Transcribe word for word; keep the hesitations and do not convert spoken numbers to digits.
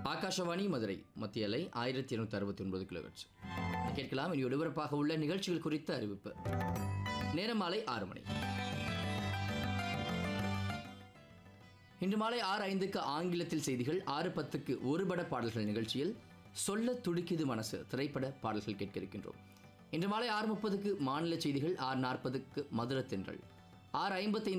ஆகாஷவாணி மதுரை மத்திய அலை ஆயிரத்தி இருநூத்தி அறுபத்தி ஒன்பது கிலோஹெர்ட்ஸ். கேட்கலாம். இனி ஒளிபரப்பாக உள்ள நிகழ்ச்சிகள் குறித்த அறிவிப்பு. நேரம் மாலை ஆறு மணி. இன்று மாலை ஆறு ஐந்துக்கு ஆங்கிலத்தில் செய்திகள், ஆறு பத்துக்கு ஒருபட பாடல்கள் நிகழ்ச்சியில் சொல்ல துடிக்குது மனசு திரைப்பட பாடல்கள் கேட்க இருக்கின்றோம். இன்று மாலை ஆறு முப்பதுக்கு மாநில செய்திகள், ஆறு நாற்பதுக்கு மதுர தென்றல், ஆறு ஐம்பத்தி